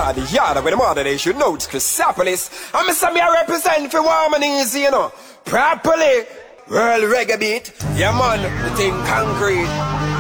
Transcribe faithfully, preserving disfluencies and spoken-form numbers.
yard, the yard where the mother they should know it's Chrysopolis. I'm some I represent for warm and easy, you know. Properly. World reggae beat. Yeah man, the thing concrete.